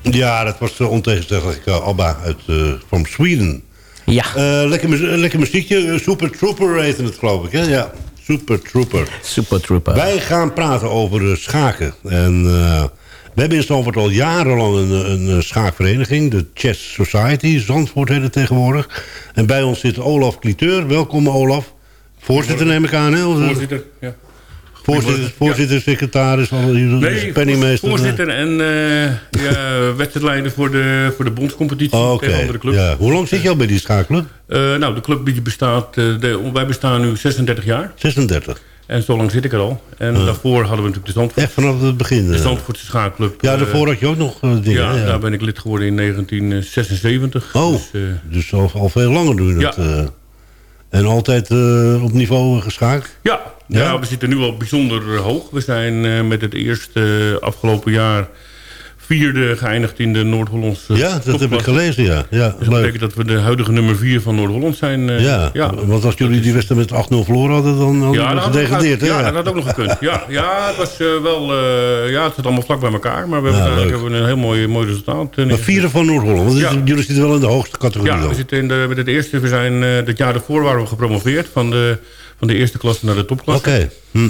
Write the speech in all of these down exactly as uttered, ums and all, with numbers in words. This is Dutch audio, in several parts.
Ja, dat was uh, ontegenzeggelijk uh, ABBA uit uh, from Sweden. Ja. Uh, lekker, mu lekker muziekje. Uh, Super Trooper heette het, geloof ik. Hè? Ja, Super Trooper. Super Trooper. Wij gaan praten over uh, schaken. En uh, we hebben in Zandvoort al jarenlang een, een, een schaakvereniging. De Chess Society. Zandvoort heet het tegenwoordig. En bij ons zit Olaf Cliteur. Welkom, Olaf. Voorzitter neem ik aan, hè? Voorzitter, ja. Voorzitter, voorzitter ja. secretaris, nee, penningmeester. Voorzitter en uh, ja, wedstrijdleider voor de, voor de bondscompetitie oh, tegen okay. andere clubs. Ja. Hoe lang zit je al bij die schaakclub? Uh, nou, de club die bestaat, uh, de, wij bestaan nu zesendertig jaar. zesendertig. En zo lang zit ik er al. En uh. daarvoor hadden we natuurlijk de Zandvoort. Echt vanaf het begin? De Zandvoortse schaakclub. Ja, daarvoor had je ook nog uh, dingen. Ja, ja, daar ben ik lid geworden in negentien zesenzeventig. Oh, dus, uh, dus al, al veel langer doe je dat. Ja. Uh, en altijd uh, op niveau geschaakt? Ja, ja, ja, we zitten nu al bijzonder hoog. We zijn uh, met het eerste uh, afgelopen jaar vierde geëindigd in de Noord-Hollandse Ja, dat heb ik gelezen, ja. ja dus dat betekent dat we de huidige nummer vier van Noord-Holland zijn. Uh, ja, ja, want als jullie die wedstrijd met acht nul verloren hadden, dan hadden ja, we gedegradeerd. Ja, ja, dat had ook nog gekund. Ja, ja, het was uh, wel, uh, ja, het zit allemaal vlak bij elkaar, maar we hebben, ja, hebben we een heel mooi, mooi resultaat. Uh, maar vierde van Noord-Holland, want ja. jullie zitten wel in de hoogste categorie. Ja, dan. we zitten in de, met het eerste, we zijn uh, het jaar daarvoor waren we gepromoveerd van de, van de eerste klasse naar de topklasse. Oké. Okay. Hm.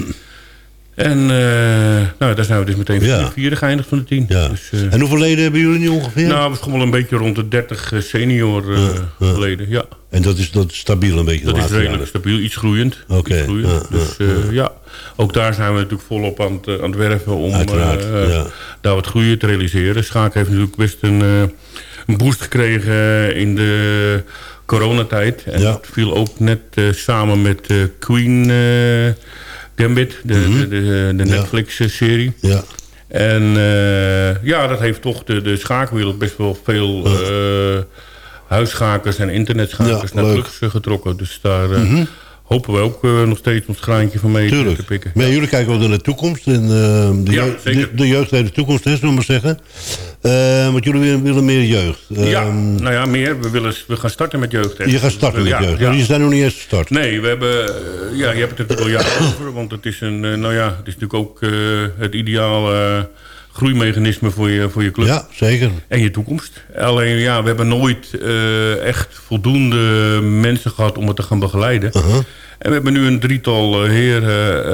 En uh, nou, daar zijn we dus meteen ja. vierde geëindigd van de tien. Ja. Dus, uh, en hoeveel leden hebben jullie nu ongeveer? Nou, we schommelen een beetje rond de dertig senior uh, ja, ja. leden, ja. En dat is, dat is stabiel een beetje? Dat is redelijk jaren. stabiel, iets groeiend. Oké. Okay. Ja, dus uh, ja. ja, ook daar zijn we natuurlijk volop aan het, aan het werven om uh, ja. daar wat groeien te realiseren. Schaak heeft natuurlijk best een, uh, een boost gekregen in de coronatijd. En ja. dat viel ook net uh, samen met uh, Queen... Uh, Gambit, de, mm-hmm. de, de, de Netflix-serie. Ja. En uh, ja, dat heeft toch de, de schaakwereld best wel veel uh, huisschakers en internetschakers ja, naar clubs getrokken. Dus daar uh, mm-hmm. hopen we ook uh, nog steeds ons graantje van mee Tuurlijk. te pikken. Maar ja. jullie kijken ook naar de toekomst. En, uh, de, ja, jeugd, de, de jeugd heeft de toekomst, zullen we maar zeggen. Uh, want jullie willen, willen meer jeugd. Uh, ja, nou ja, meer. We, willen, we gaan starten met jeugd. Hè. Je gaat starten met ja, jeugd. Ja. Je zijn nog niet eens gestart. Nee, we hebben... Uh, ja, je hebt het er natuurlijk al jaren over. Want het is een... Uh, nou ja, het is natuurlijk ook uh, het ideale... Uh, groeimechanisme voor je, voor je club. Ja, zeker. En je toekomst. Alleen, ja, we hebben nooit uh, echt voldoende mensen gehad om het te gaan begeleiden. Uh-huh. En we hebben nu een drietal uh, heren.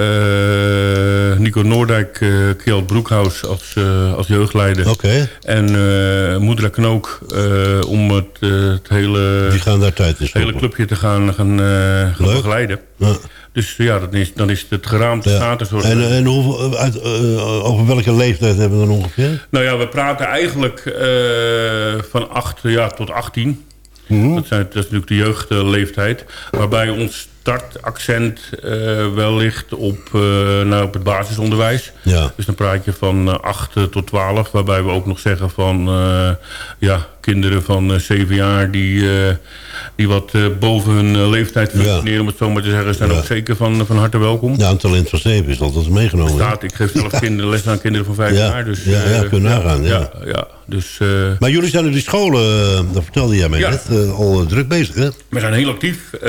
Uh, Nico Noordijk, uh, Kjeld Broekhuis als, uh, als jeugdleider. Okay. En uh, Moedra Knook uh, om het, uh, het hele, Die gaan daar tijd in het hele clubje te gaan, gaan, uh, gaan begeleiden. Ja. Dus ja, dan is, dan is het geraamte ja. status. En, en hoeveel, uit, uh, over welke leeftijd hebben we dan ongeveer? Nou ja, we praten eigenlijk uh, van acht ja, tot achttien. Mm-hmm. dat, zijn, dat is natuurlijk de jeugdleeftijd. Waarbij ons startaccent uh, wel ligt op, uh, nou, op het basisonderwijs. Ja. Dus dan praat je van uh, acht tot twaalf. Waarbij we ook nog zeggen van uh, ja, kinderen van uh, zeven jaar die, uh, die wat uh, boven hun uh, leeftijd functioneren, ja. om het zo maar te zeggen, zijn ja. ook zeker van, van harte welkom. Ja, een talent van zeven is altijd meegenomen. Staat, ik geef zelf kinderen, les aan kinderen van vijf ja. jaar. Dus, ja, ja, uh, kunnen nagaan. Ja, ja. ja, dus, uh, maar jullie zijn op die scholen, uh, dat vertelde jij mij ja. net, uh, al uh, druk bezig, hè? We zijn heel actief. Uh,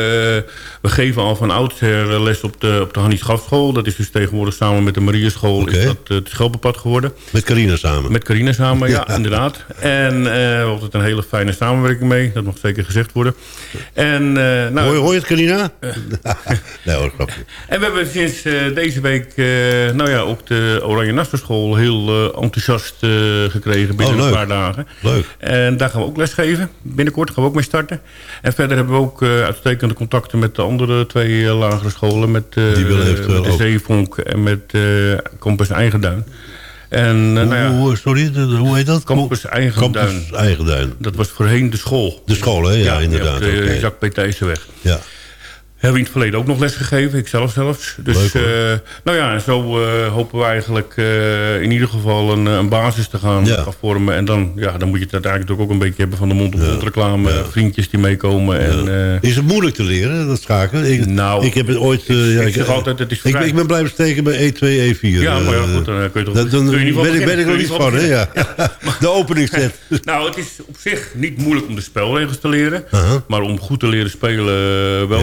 we geven al van oudsher les op de, op de Hannie Schafschool. Dat is dus tegenwoordig samen met de Marieschool okay. is dat uh, het Schelpenpad geworden. Met Carina samen? Met Carina samen, ja, ja inderdaad. En uh, we hebben altijd een hele fijne samenwerking mee. Dat mag zeker gezegd worden. En, uh, nou, hoor, hoor je het, Carina? Uh, nee hoor, grapje. En we hebben sinds uh, deze week uh, nou ja, ook de Oranje Nasterschool heel uh, enthousiast uh, gekregen binnen oh, een paar dagen. Leuk. En daar gaan we ook les geven. Binnenkort gaan we ook mee starten. En verder hebben we ook uh, uitstekende contacten met de andere twee uh, lagere scholen. Met, uh, Die willen met de ook. Zeevonk en met uh, Campus Eigenduin. En, uh, hoe, nou ja, hoe, sorry, de, de, hoe heet dat? Campus Eigenduin. Campus Eigenduin. Dat was voorheen de school. De school, hè? Ja, ja inderdaad. De okay. Jacques P. Thijssenweg. Ja. Hebben we in het verleden ook nog les gegeven, ik zelf zelfs. Dus Leuk, uh, nou ja, zo uh, hopen we eigenlijk uh, in ieder geval een, een basis te gaan, ja. gaan vormen. En dan, ja, dan moet je het uiteindelijk ook een beetje hebben van de mond-op-mond ja. reclame. Ja. Vriendjes die meekomen. Ja. En, uh, is het moeilijk te leren, dat schaken? Ik, nou, ik heb het ooit... Uh, ik, ja, ik zeg uh, altijd, het is vrij. Ik, ik ben blijven steken bij E twee, E vier. Ja, maar ja, goed, dan kun je toch... Dat, dan kun je ben, ik, ben ik nog niet van, hè? Ja. Ja. De openingsset. Nou, het is op zich niet moeilijk om de spelregels te leren. Uh-huh. Maar om goed te leren spelen wel ja. natuurlijk.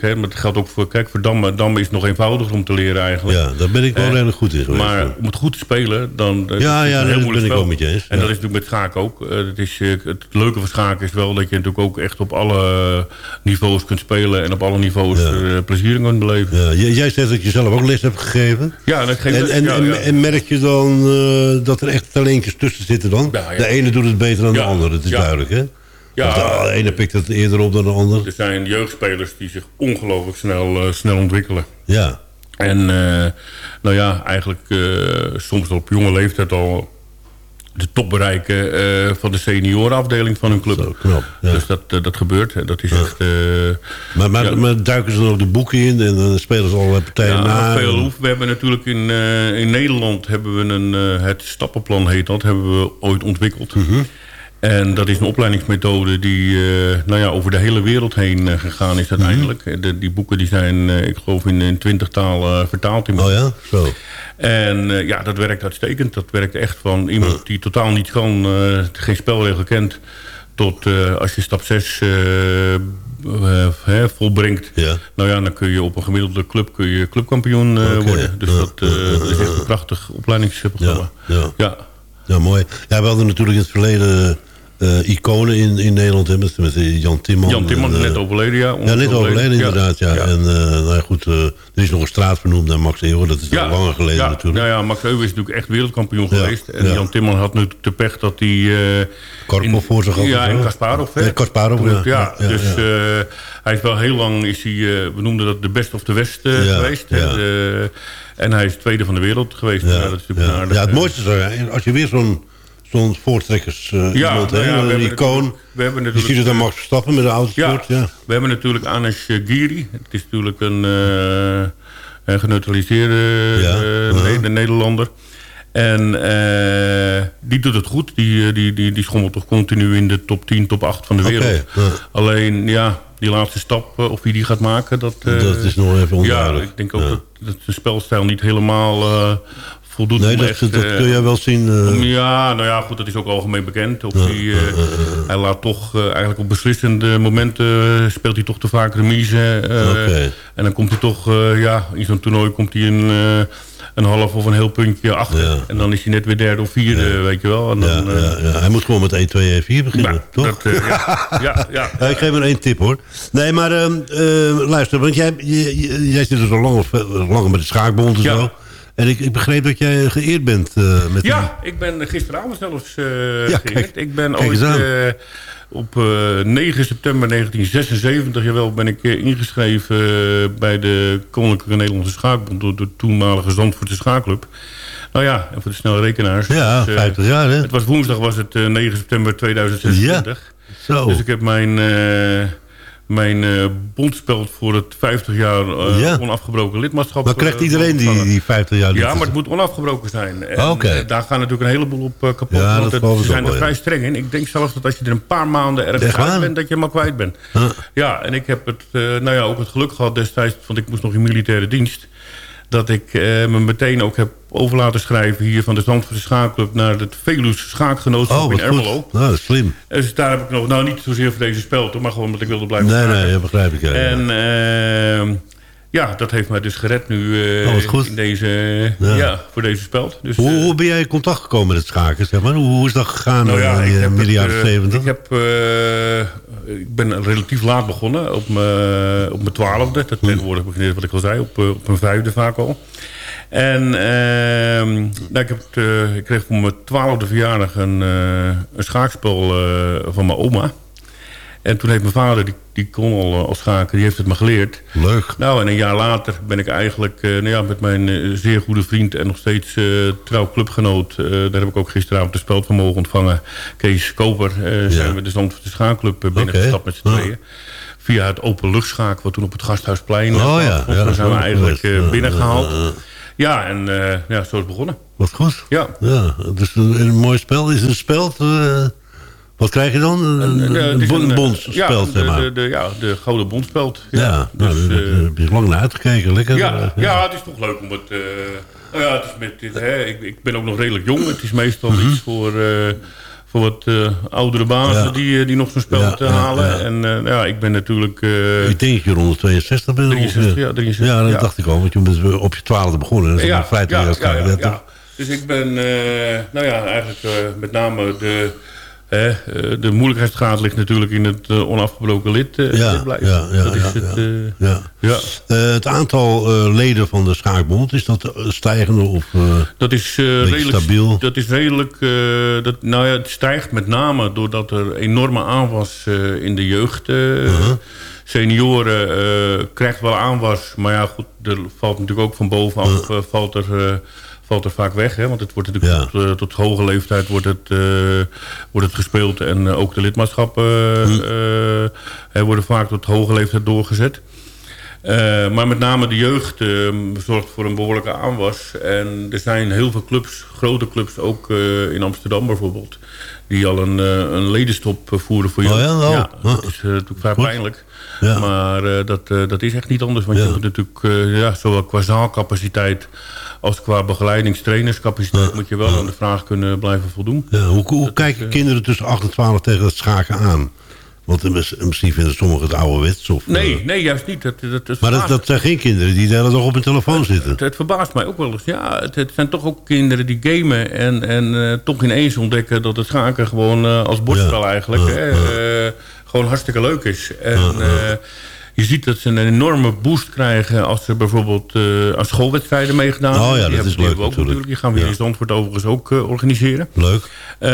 Hè, maar het geldt ook voor... Kijk, voor dammen, dammen is het nog eenvoudiger om te leren eigenlijk. Ja, daar ben ik wel uh, redelijk goed in geweest. Maar om het goed te spelen, dan... Ja, ja, dat ben ik wel met je eens. En ja. dat is natuurlijk met schaken ook. Uh, het, is, uh, het leuke van schaken is wel dat je natuurlijk ook echt op alle niveaus kunt spelen... en op alle niveaus ja. uh, plezier kunt beleven. Ja, j- jij zegt dat je zelf ook les hebt gegeven. Ja, dat geeft en, en, ja, en, ja. en merk je dan uh, dat er echt talentjes tussen zitten dan? Ja, ja. De ene doet het beter dan ja. de andere, dat is ja. duidelijk, hè? Ja, de ene pikt het eerder op dan de ander. Er zijn jeugdspelers die zich ongelooflijk snel, uh, snel ontwikkelen. Ja. En uh, nou ja, eigenlijk uh, soms op jonge leeftijd al de top bereiken uh, van de seniorenafdeling van hun club. Zo, knap, ja. Dus dat, uh, dat gebeurt. Dat is ja. echt... Uh, maar, maar, ja. maar duiken ze dan ook de boeken in en dan spelen ze allerlei partijen ja, na? Veel hoef. We hebben natuurlijk in, uh, in Nederland hebben we een, uh, het stappenplan heet dat, hebben we ooit ontwikkeld. Mm-hmm. En dat is een opleidingsmethode die uh, nou ja, over de hele wereld heen uh, gegaan is uiteindelijk. Mm-hmm. De, die boeken die zijn, uh, ik geloof, in, in twintig talen uh, vertaald. In oh ja? Zo. En uh, ja, dat werkt uitstekend. Dat werkt echt van iemand die totaal niet kan, uh, geen spelregel kent... tot uh, als je stap zes uh, uh, uh, volbrengt. Ja. Nou ja, dan kun je op een gemiddelde club kun je clubkampioen uh, okay. worden. Dus ja. dat, uh, dat is echt een prachtig opleidingsprogramma. Ja. Ja. Ja. Ja, mooi. Ja, we hadden natuurlijk in het verleden uh, iconen in, in Nederland. Hè, met, met Jan Timman. Jan Timman, en, uh, net overleden, ja. Ja, net overleden inderdaad, ja. ja. En uh, nou ja, goed, uh, er is nog een straat vernoemd naar Max Eeuwen. Dat is ja. al langer geleden ja. natuurlijk. Nou ja, Max Eeuwen is natuurlijk echt wereldkampioen ja. geweest. En ja. Jan Timman had natuurlijk de pech dat hij... Uh, Karpov voor zich had. Ja, en Kasparov. Ja, Kasparov, ja. ja. ja. Dus ja. Uh, hij is wel heel lang, is hij, uh, we noemden dat de best of the West uh, ja. geweest. Ja. Uh, en hij is tweede van de wereld geweest. Ja, ja, dat is ja. aardig. ja het mooiste is, uh, als je weer zo'n zo'n voortrekkers uh, ja, iemand, nou ja, een icoon. We hebben je ziet het dan Max Verstappen met de autosport. Ja, ja. We hebben natuurlijk Anish Giri. Het is natuurlijk een, uh, een geneutraliseerde ja. uh, uh-huh. Nederlander. En uh, die doet het goed. Die, die, die, die schommelt toch continu in de top tien, top acht van de wereld. Okay, ja. Alleen, ja, die laatste stap, uh, of wie die gaat maken... Dat, uh, dat is nog even onduidelijk. Ja, ik denk ook ja. dat, dat de spelstijl niet helemaal... Uh, voldoet nee, dat, echt, dat uh, kun jij wel zien. Uh... Ja, nou ja, goed, dat is ook algemeen bekend. Of ja, die, uh, uh, uh, hij laat toch uh, eigenlijk op beslissende momenten uh, speelt hij toch te vaak remise. Uh, okay. En dan komt hij toch, uh, ja, in zo'n toernooi komt hij een, uh, een half of een heel puntje achter. Ja. En dan is hij net weer derde of vierde, ja. weet je wel. En dan, ja, uh, ja, ja. Hij moet gewoon met één, twee, één, vier beginnen, ja, toch? Dat, uh, ja, ja, ja. ja, ik geef maar één tip, hoor. Nee, maar uh, uh, luister, want jij, jij, jij zit dus al lang, langer met de schaakbond en ja. zo. En ik, ik begreep dat jij geëerd bent uh, met... Ja, die... ik ben gisteravond zelfs uh, ja, geëerd. Kijk, ik ben ooit uh, op uh, negen september negentien zesenzeventig... jawel, ben ik uh, ingeschreven uh, bij de Koninklijke Nederlandse Schaakbond... door de toenmalige Zandvoortse Schaakclub. Nou ja, en voor de snelle rekenaars. Ja, dus, uh, vijftig jaar, hè? Het was woensdag, was het uh, negen september tweeduizend zesentwintig. Ja, zo. Dus ik heb mijn... Uh, mijn uh, bondspeld voor het vijftig jaar uh, ja. onafgebroken lidmaatschap. Maar krijgt iedereen uh, die, die vijftig jaar lidmaatschap? Ja, maar het moet onafgebroken zijn. En okay. uh, daar gaan natuurlijk een heleboel op uh, kapot. Ja, want dat het, ze zijn wel, er vrij ja. streng in. Ik denk zelfs dat als je er een paar maanden ergens uit bent, dat je hem al kwijt bent. Huh? Ja, en ik heb het, uh, nou ja, ook het geluk gehad destijds, want ik moest nog in militaire dienst, dat ik uh, me meteen ook heb over laten schrijven hier van de Zandvoortse Schaakclub naar het Veluws Schaakgenootschap oh, in Ermelo. Goed. Nou, dat is slim. Dus daar heb ik nog, nou niet zozeer voor deze spel, maar gewoon omdat ik wilde blijven nee, schaken. Nee, dat begrijp ik. Ja, en uh, ja, dat heeft mij dus gered nu uh, oh, goed. in deze, ja. Ja, voor deze spel. Dus, hoe, uh, hoe ben jij in contact gekomen met het schaken? Zeg maar? hoe, hoe is dat gegaan nou ja, in de midden jaren uh, zeventig? Ik, heb, uh, ik ben relatief laat begonnen, op mijn op mijn twaalfde. Dat tegenwoordig begint wat ik al zei, op, uh, op mijn vijfde vaak al. En uh, nou, ik, heb het, uh, ik kreeg voor mijn twaalfde verjaardag een, uh, een schaakspel uh, van mijn oma. En toen heeft mijn vader, die, die kon al, al schaken, die heeft het me geleerd. Leuk. Nou, en een jaar later ben ik eigenlijk uh, nou ja, met mijn uh, zeer goede vriend en nog steeds uh, trouw clubgenoot. Uh, daar heb ik ook gisteravond de speld van mogen ontvangen. Kees Koper, uh, ja. zijn we de Zandvoortse Schaakclub uh, binnengestapt okay. met z'n tweeën. Ja. Via het openluchtschaak, wat toen op het Gasthuisplein oh, ja. was. Ja, daar zijn we eigenlijk uh, binnengehaald. Uh, uh, uh. Ja, en uh, ja, zo is het begonnen. Wat goed. Ja. Ja, dus een, een mooi spel. Is het een speld? Uh, wat krijg je dan? Een, een, een, een, een bondsspeld, ja, zeg maar. De, de, ja, de gouden bondspeld. Ja, ja dus, nou, daar uh, heb je lang naar uitgekeken. Lekker. Ja, ja. ja, het is toch leuk om het... Uh, nou ja, het is met dit, hè, ik, ik ben ook nog redelijk jong. Het is meestal mm-hmm. iets voor... Uh, voor wat uh, oudere bazen ja. die, die nog zo'n spel ja, te halen. Ja, ja. En uh, ja, ik ben natuurlijk... Uh, ik denk dat je honderdtweeënzestig bent. drieënzestig, ja, drieënzestig. Ja, dat ja. dacht ik al. Want je bent op je twaalfde begonnen. Dus ja, ja, ja, ja, ja, ja. Dus ik ben, uh, nou ja, eigenlijk uh, met name de... Hè, de moeilijkheidsgraad ligt natuurlijk in het uh, onafgebroken lid, uh, ja, lid blijven. Ja, ja, dat is ja, het, uh, ja. Ja. Uh, het aantal uh, leden van de Schaakbond, is dat stijgende of uh, dat is, uh, redelijk stabiel? Dat is redelijk... Uh, dat, nou ja, het stijgt met name doordat er enorme aanwas uh, in de jeugd... Uh, uh-huh. Senioren uh, krijgt wel aanwas, maar ja goed, er valt natuurlijk ook van bovenaf uh, valt er... Uh, valt er vaak weg, hè? Want het wordt natuurlijk ja. tot, uh, tot hoge leeftijd wordt het, uh, wordt het gespeeld. En uh, ook de lidmaatschappen uh, hm. uh, worden vaak tot hoge leeftijd doorgezet. Uh, maar met name de jeugd uh, zorgt voor een behoorlijke aanwas. En er zijn heel veel clubs, grote clubs, ook uh, in Amsterdam bijvoorbeeld... die al een, uh, een ledenstop voeren voor jeugd. Oh ja, oh. ja, dat is uh, natuurlijk vrij Goed. pijnlijk. Ja. Maar uh, dat, uh, dat is echt niet anders. Want ja. je moet natuurlijk uh, ja, zowel qua zaalcapaciteit... als qua begeleidingstrainerscapaciteit... Ja. moet je wel ja. aan de vraag kunnen blijven voldoen. Ja, hoe hoe dat kijken is, uh, kinderen tussen acht en twaalf tegen het schaken aan? Want misschien vinden sommigen het ouderwets. Of, nee, uh, nee, juist niet. Dat, dat, dat maar dat, dat zijn geen kinderen die de hele dag op hun telefoon zitten. Het, het verbaast mij ook wel eens. Ja, het, het zijn toch ook kinderen die gamen... en, en uh, toch ineens ontdekken dat het schaken gewoon uh, als bordspel ja. eigenlijk... Ja, hè, ja. Uh, gewoon hartstikke leuk is. En, ja, ja. Uh, je ziet dat ze een enorme boost krijgen... als ze bijvoorbeeld uh, aan schoolwedstrijden meegedaan hebben. Oh ja, die dat hebben, is leuk ook natuurlijk. Die gaan we ja. in Zandvoort overigens ook uh, organiseren. Leuk. Uh,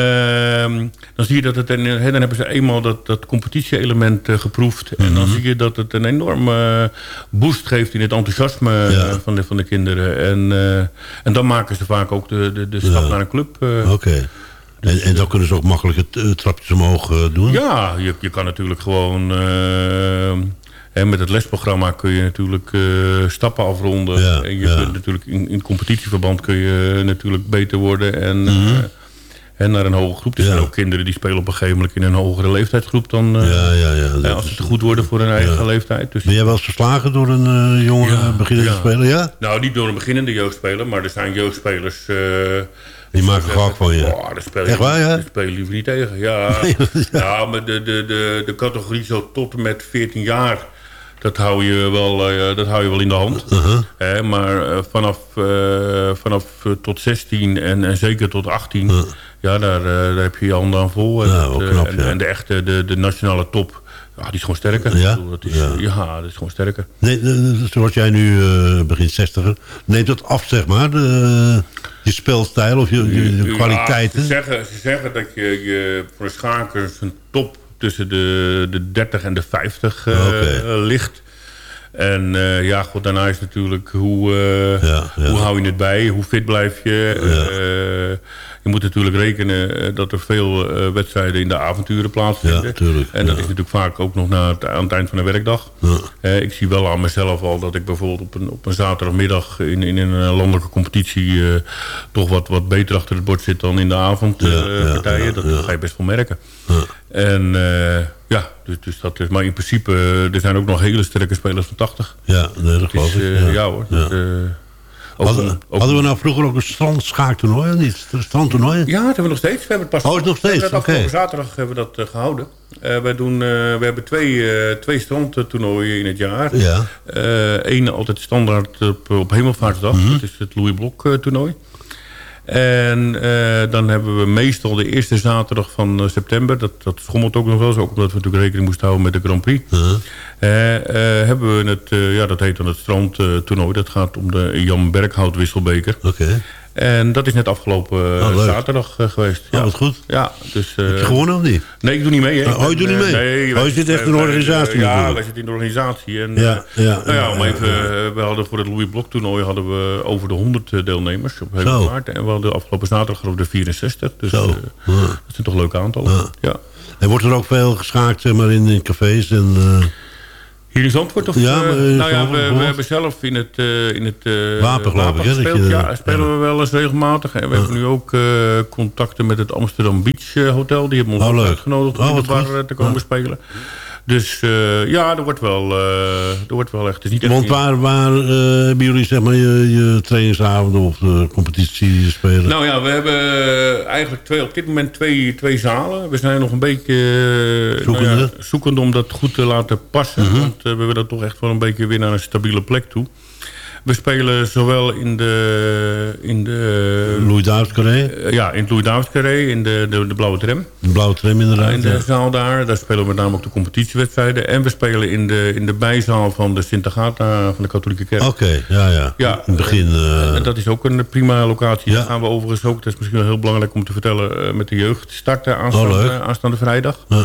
dan zie je dat het... Een, he, dan hebben ze eenmaal dat, dat competitie-element uh, geproefd. Mm-hmm. En dan zie je dat het een enorme boost geeft... in het enthousiasme ja. uh, van, de, van de kinderen. En, uh, en dan maken ze vaak ook de, de, de stap ja. naar een club. Uh, Oké. Okay. Dus, en, en dan kunnen ze ook makkelijk het uh, trapjes omhoog uh, doen? Ja, je, je kan natuurlijk gewoon... Uh, En met het lesprogramma kun je natuurlijk uh, stappen afronden. Ja, en je ja. kunt natuurlijk in, in competitieverband kun je natuurlijk beter worden. En, mm-hmm. uh, en naar een hoge groep. Er zijn ja. ook kinderen die spelen op een gegeven moment in een hogere leeftijdsgroep dan uh, ja, ja, ja, uh, als ze te goed worden voor hun eigen ja. leeftijd. Dus ben jij wel eens verslagen door een uh, jonge ja, beginnende ja. speler? Ja? Nou, niet door een beginnende jeugdspeler, maar er zijn jeugdspelers... Uh, die maken gehakt van je. Oh, daar speel je, echt waar, ja? Daar speel je liever niet tegen. Ja, nee, ja. ja maar de, de, de, de categorie zo tot en met veertien jaar... Dat hou je wel, uh, dat hou je wel in de hand. Uh-huh. Eh, maar uh, vanaf, uh, vanaf uh, tot zestien en, en zeker tot achttien... Uh. Ja, daar, uh, daar heb je je handen aan vol. En, ja, het, knap, uh, en, ja. en de echte, de, de nationale top... Ja, die is gewoon sterker. Ja? Bedoel, dat is, ja. ja, dat is gewoon sterker. Nee, zoals jij nu uh, begint zestiger... neemt dat af, zeg maar, de, je speelstijl of je, je de kwaliteiten? Ja, ze, zeggen, ze zeggen dat je, je voor een schaker een top... tussen de, de dertig en de vijftig uh, okay. uh, ligt. En uh, ja, goed, daarna is natuurlijk hoe, uh, ja, ja. hoe hou je het bij? Hoe fit blijf je? Ja. Uh, je moet natuurlijk rekenen dat er veel uh, wedstrijden in de avonturen plaatsvinden. Ja, tuurlijk, en dat ja. is natuurlijk vaak ook nog na het, aan het eind van de werkdag. Ja. Uh, ik zie wel aan mezelf al dat ik bijvoorbeeld op een, op een zaterdagmiddag in, in een landelijke competitie uh, toch wat, wat beter achter het bord zit dan in de avondpartijen. Uh, ja, ja, ja, dat ja. ga je best wel merken. Ja. En uh, ja, dus, dus dat is, maar in principe, uh, er zijn ook nog hele sterke spelers van tachtig. Ja, nee, dat geloof ik. Uh, ja. ja hoor. Ja. Dat, uh, Hadden, ook, hadden we nou vroeger ook een strandschaaktoernooi? Niet? Strandtoernooi? Ja, dat hebben we nog steeds. We hebben het pas oh, het nog steeds? Oké. Okay. Zaterdag hebben we dat uh, gehouden. Uh, wij doen, uh, we hebben twee, uh, twee strandtoernooien in het jaar. Ja. Eén uh, altijd standaard op, op Hemelvaartsdag. Mm-hmm. Dat is het Louis Blok uh, toernooi. En uh, dan hebben we meestal de eerste zaterdag van uh, september. Dat, dat schommelt ook nog wel eens. Ook omdat we natuurlijk rekening moesten houden met de Grand Prix. Uh-huh. Uh, uh, hebben we het, uh, ja, dat heet dan het strandtoernooi. Uh, dat gaat om de Jan Berghout Wisselbeker. Oké. Okay. En dat is net afgelopen uh, oh, zaterdag uh, geweest. Ja, oh, wat goed. Ja, dus, uh, heb je gewonnen of niet? Nee, ik doe niet mee. Hè. Oh, je doet niet mee? Nee, oh, je zit echt in de organisatie uh, natuurlijk. Ja, wij zitten in de organisatie. En, ja, ja, nou ja, ja, om even, ja, ja. we hadden voor het Louis Blok toernooi hadden we over de honderd deelnemers op Hemelvaart. En we hadden afgelopen zaterdag over de vierenzestig. Dus uh, ja. dat zijn toch leuke aantallen. Ja. Ja. En wordt er ook veel geschaakt zeg maar, in, in cafés en... Uh... Hier in Zandvoort? Of, ja, maar, uh, nou ja, we, we hebben zelf in het, uh, in het uh, Wapen, geloof ik, gespeeld. Je, ja, spelen ja. we wel eens regelmatig. En we ja. hebben nu ook uh, contacten met het Amsterdam Beach Hotel. Die hebben ons oh, ook uitgenodigd om oh, in het bar te komen ja. spelen. Dus uh, ja, er wordt wel, uh, er wordt wel echt... Het is niet echt Want waar, waar uh, hebben jullie zeg maar je, je trainingsavonden of de competitie spelen? Nou ja, we hebben eigenlijk twee, op dit moment twee, twee zalen. We zijn nog een beetje uh, zoekende. Nou ja, zoekende om dat goed te laten passen. Uh-huh. Want uh, we willen toch echt wel een beetje weer naar een stabiele plek toe. We spelen zowel in de... In de Louis Davids Carré? Uh, ja, in het Louis Davids Carré, in de, de, de Blauwe Tram. De Blauwe Tram inderdaad. Uh, in de ja. zaal daar. Daar spelen we met name ook de competitiewedstrijden. En we spelen in de, in de bijzaal van de Sint Agatha van de Katholieke Kerk. Oké, okay, ja, ja. ja. In het begin... Uh... En dat is ook een prima locatie. Ja. Daar gaan we overigens ook, dat is misschien wel heel belangrijk om te vertellen... Uh, met de jeugd starten aanstaande, oh, aanstaande vrijdag. Ja.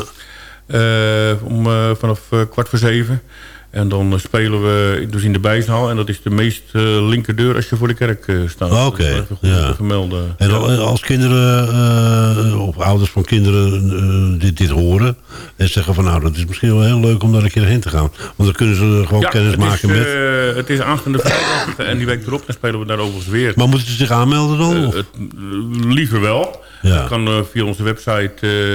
Uh, om, uh, vanaf uh, kwart voor zeven. En dan spelen we dus in de bijzaal. En dat is de meest uh, linkerdeur als je voor de kerk uh, staat. Oké, okay, even goed ja. te vermelden. En dan, als kinderen, uh, of ouders van kinderen uh, dit, dit horen... en zeggen van nou, dat is misschien wel heel leuk om daar een keer heen te gaan. Want dan kunnen ze gewoon ja, kennis maken is, met... Uh, het is aanstaande vrijdag en die week erop dan spelen we daar overigens weer. Maar moeten ze zich aanmelden dan? Uh, het, liever wel. Ja. Dat kan uh, via onze website...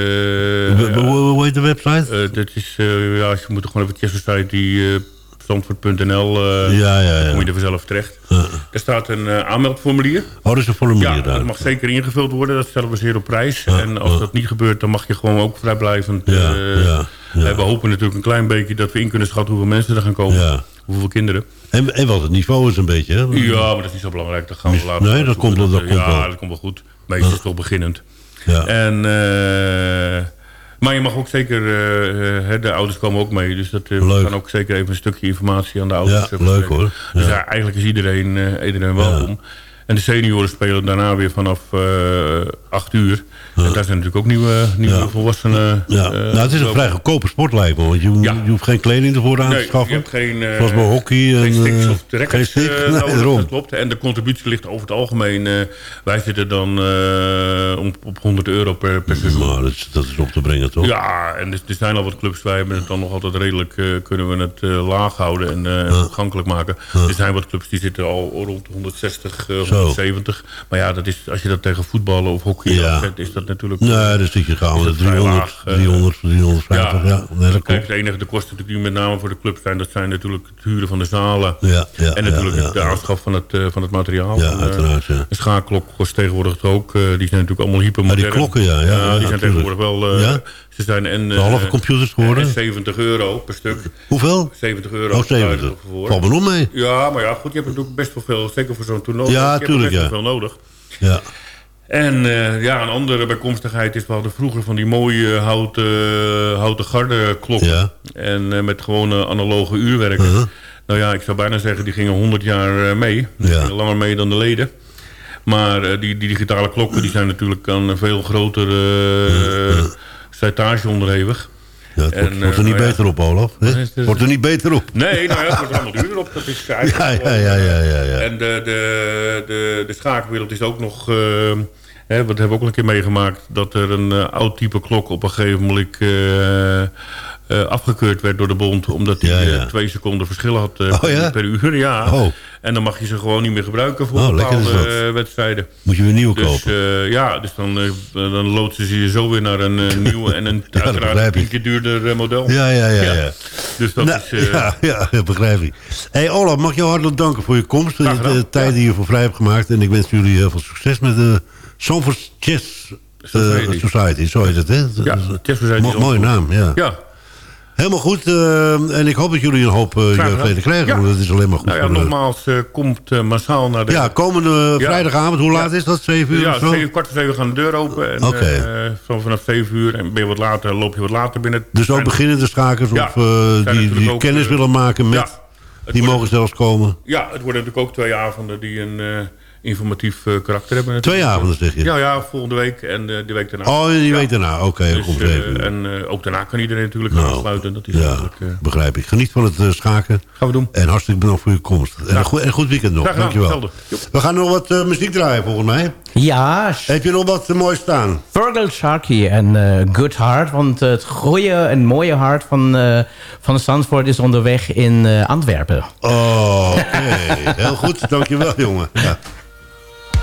Uh, Hoe heet de website? Uh, dat is, uh, ja, je moet gewoon even Chess Society... Uh, Zandvoort punt n l, uh, ja, ja, ja. dan kom je er vanzelf terecht. Ja. Er staat een uh, aanmeldformulier. Oh, dat is een formulier ja, daar. Dat mag zeker ingevuld worden, dat stellen we zeer op prijs. Ja, en als ja. dat niet gebeurt, dan mag je gewoon ook vrijblijvend... Ja, uh, ja, ja. We hopen natuurlijk een klein beetje dat we in kunnen schatten hoeveel mensen er gaan komen. Ja. Hoeveel kinderen. En, en wat het niveau is een beetje, hè? Ja, maar dat is niet zo belangrijk. Dat gaan we later. Nee, dat komt, dat, dat komt ja, wel. Ja, dat komt wel goed. Meestal is het toch beginnend. Ja. En... Uh, Maar je mag ook zeker, uh, de ouders komen ook mee. Dus dat uh, kan ook zeker even een stukje informatie aan de ouders. Ja, leuk hoor. Ja. Dus ja, eigenlijk is iedereen, uh, iedereen welkom. Ja. En de senioren spelen daarna weer vanaf uh, acht uur. Ja. En daar zijn natuurlijk ook nieuwe, nieuwe ja. volwassenen. Ja. Uh, nou, het is een vrij goedkope sport lijkt me. Want je, ja. je hoeft geen kleding ervoor aan nee, te schaffen. Je hebt geen, uh, zoals bij hockey. Geen sticks uh, of records. Geen stick, uh, nee, nodig, dat klopt. En de contributie ligt over het algemeen. Uh, wij zitten dan uh, op, op honderd euro per, per seizoen. Nou, dat, is, dat is op te brengen toch? Ja, en er, er zijn al wat clubs. Wij hebben het dan nog altijd redelijk... Uh, kunnen we het uh, laag houden en uh, ja. toegankelijk maken. Ja. Er zijn wat clubs die zitten al rond honderdzestig, uh, honderdzeventig. Maar ja, dat is, als je dat tegen voetballen of hockey ja. afzet, is dat natuurlijk... Nee, dat zit je gaan met driehonderd, driehonderd, driehonderdvijftig. Ja, ja. Nee, dat kijk, het enige de kosten natuurlijk die met name voor de club zijn, dat zijn natuurlijk het huren van de zalen. Ja, ja, en natuurlijk ja, ja, de aanschaf van het, uh, van het materiaal. Ja, uiteraard, ja. Een schaakklok kost tegenwoordig ook. Uh, die zijn natuurlijk allemaal hypermodern. Ja, die klokken, ja. ja, ja, ja die zijn tegenwoordig wel... Uh, ja? Ze zijn en... Uh, halve computers geworden? En zeventig euro per stuk. Hoeveel? zeventig euro. Oh, zeventig. Valt me nog mee. Ja, maar ja, goed, je hebt natuurlijk best wel veel, zeker voor zo'n toernooi. Ja, je tuurlijk, hebt best ja. wel veel nodig. Ja. En uh, ja, een andere bijkomstigheid is... we hadden vroeger van die mooie houten, houten gardeklokken. Ja. En uh, met gewone analoge uurwerken. Uh-huh. Nou ja, ik zou bijna zeggen, die gingen honderd jaar mee. Die ja. gingen langer mee dan de leden. Maar uh, die, die digitale klokken die zijn natuurlijk aan een veel grotere uh, uh, slijtage onderhevig. Ja, het wordt, en, wordt er niet uh, beter ja. op, Olaf. Het wordt er niet beter op. Nee, nou ja, het wordt er allemaal duurder op. Dat is eigenlijk ja, ja, ja, ja, ja, ja. En de, de, de, de schaakwereld is ook nog... Uh, hè, wat hebben we ook al een keer meegemaakt... dat er een uh, oud type klok op een gegeven moment... Uh, Uh, afgekeurd werd door de bond... omdat hij ja, ja. uh, twee seconden verschil had uh, oh, ja? per uur. Ja. Oh. En dan mag je ze gewoon niet meer gebruiken... voor oh, bepaalde uh, wedstrijden. Moet je weer nieuw dus, kopen. Uh, ja, dus dan, uh, dan loodsen ze je zo weer naar een uh, nieuwe... en een ja, uiteraard een keer duurder uh, model. Ja, ja, ja. ja. ja. Dus dat nou, is... Uh, ja, ja, begrijp ik. Hey, Olaf, mag je hartelijk danken voor je komst. De, de tijd die je voor vrij hebt gemaakt. En ik wens jullie heel veel succes met de Zandvoort Chess Society. Uh, Society. Zo is het, hè? Ja, Chess Society. Mo- mooie naam, ja. Ja. Helemaal goed. Uh, en ik hoop dat jullie een hoop uh, jeugdleden krijgen. Ja. Want dat is alleen maar goed. Nou ja, voor, nogmaals, uh, komt uh, massaal naar de... Ja, komende ja. vrijdagavond. Hoe laat ja. is dat? zeven uur ja, of zo? zeven, kwart voor zeven gaan de deur open. En okay. uh, van, vanaf zeven uur. En ben je wat later, loop je wat later binnen. Dus ook beginnende schakers ja. of uh, die, die ook, kennis uh, willen maken met... Ja, die mogen wordt, zelfs komen. Ja, het worden natuurlijk ook twee avonden die een... Uh, informatief uh, karakter hebben. Twee avonden zeg je? Ja, ja, volgende week en uh, de week daarna. Oh, die ja. week daarna, oké. Okay, dus, uh, en uh, ook daarna kan iedereen natuurlijk nou, aansluiten. Dat is ja, uh, begrijp ik. Geniet van het uh, schaken. Gaan we doen. En hartstikke bedankt voor je komst. En een, goed, en een goed weekend nog. Dankjewel. We gaan nog wat uh, muziek draaien volgens mij. Ja. Heb je nog wat uh, moois staan? Virgil Sharkey en uh, Good Heart. Want uh, het goede en mooie hart van, uh, van Zandvoort is onderweg in uh, Antwerpen. Oh, oké. Okay. Heel goed. Dankjewel, jongen. Ja.